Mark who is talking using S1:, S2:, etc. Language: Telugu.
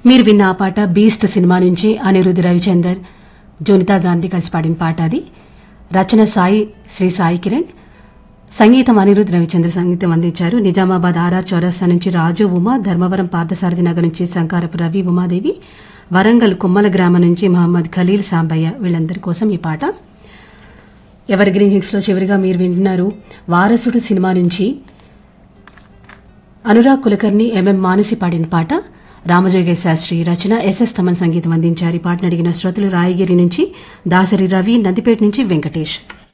S1: మీరు విన్న ఆ పాట బీస్ట్ సినిమా నుంచి అనిరుద్ధ్ రవిచందర్ జోనితా గాంధీ కలిసి పాడిన పాట. అది రచన శ్రీ సాయి కిరణ్, సంగీతం అనిరుద్ధ్ రవిచంద్ర సంగీతం అందించారు. నిజామాబాద్ ఆర్ఆర్ చౌరస్తా నుంచి రాజు ఉమా, ధర్మవరం పార్థసారథి నగర్ నుంచి శంకారపు రవి ఉమాదేవి, వరంగల్ కొమ్మల గ్రామం నుంచి మహమ్మద్ ఖలీల్ సాంబయ్య, వీళ్ళందరి కోసం ఈ పాట. ఎవర్ గ్రీన్ హిట్స్ లో చివరిగా మీరు వింటున్నారు వారసుడు సినిమా నుంచి అనురాగ్ కులకర్ణి, ఎంఎం మానసి పాడిన పాట. రామజోగ శాస్త్రి రచన, ఎస్ఎస్ తమన్ సంగీతం అందించారు. ఈ పాటను అడిగిన శ్రోతలు రాయగిరి నుంచి దాసరి రవి, నందిపేట నుంచి వెంకటేష్.